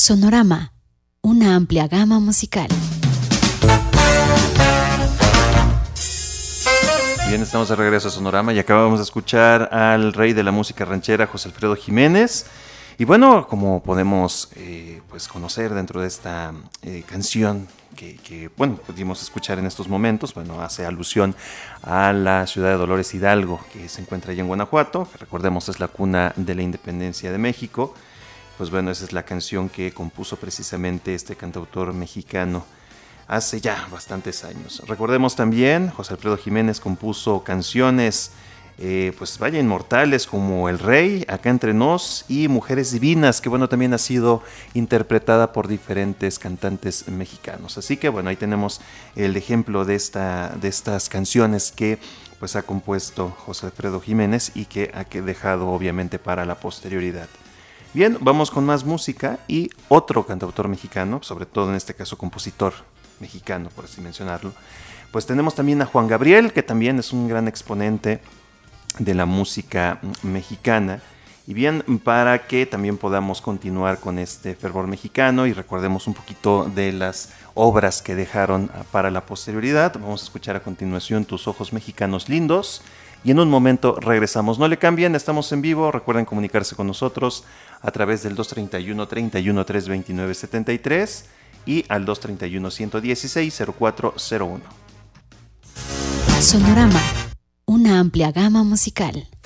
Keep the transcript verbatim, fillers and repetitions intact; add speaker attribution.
Speaker 1: Sonorama, una amplia gama musical.
Speaker 2: Bien, estamos de regreso a Sonorama y acabamos de escuchar al rey de la música ranchera, José Alfredo Jiménez. Y bueno, como podemos eh, pues conocer dentro de esta eh, canción que, que bueno, pudimos escuchar en estos momentos, bueno, hace alusión a la ciudad de Dolores Hidalgo, que se encuentra allá en Guanajuato, que recordemos es la cuna de la independencia de México. Pues bueno, esa es la canción que compuso precisamente este cantautor mexicano hace ya bastantes años. Recordemos también, José Alfredo Jiménez compuso canciones, eh, pues vaya, inmortales como El Rey, Acá Entre Nos y Mujeres Divinas, que bueno, también ha sido interpretada por diferentes cantantes mexicanos. Así que bueno, ahí tenemos el ejemplo de, esta, de estas canciones que pues ha compuesto José Alfredo Jiménez y que ha dejado obviamente para la posterioridad. Bien, vamos con más música y otro cantautor mexicano, sobre todo en este caso compositor mexicano, por así mencionarlo. Pues tenemos también a Juan Gabriel, que también es un gran exponente de la música mexicana. Y bien, para que también podamos continuar con este fervor mexicano y recordemos un poquito de las obras que dejaron para la posterioridad, vamos a escuchar a continuación Tus Ojos Mexicanos Lindos. Y en un momento regresamos. No le cambien, estamos en vivo. Recuerden comunicarse con nosotros a través del dos treinta y uno, treinta y uno, trescientos veintinueve, setenta y tres y al dos treinta y uno, ciento dieciséis, cero cuatro cero uno.
Speaker 1: Sonorama, una amplia gama musical.